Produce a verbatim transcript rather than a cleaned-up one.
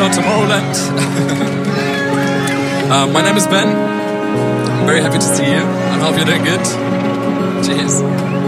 or Tomorrowland. um, my name is Ben. I'm very happy to see you. I hope you're doing good. Cheers.